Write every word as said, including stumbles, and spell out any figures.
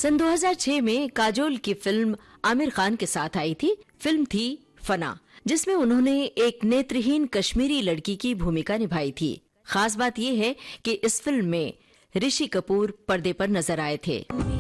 सन दो हज़ार छह में काजोल की फिल्म आमिर खान के साथ आई थी। फिल्म थी फना, जिसमें उन्होंने एक नेत्रहीन कश्मीरी लड़की की भूमिका निभाई थी। खास बात यह है कि इस फिल्म में ऋषि कपूर पर्दे पर नजर आए थे।